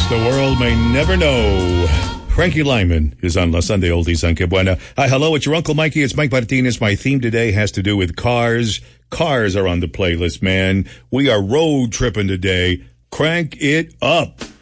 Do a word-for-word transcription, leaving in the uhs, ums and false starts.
the world may never know. Frankie Lyman is on La Sunday Oldies on Que Buena. Hi, hello, it's your Uncle Mikey. It's Mike Martinez. My theme today has to do with cars. Cars are on the playlist, man. We are road tripping today. Crank it up.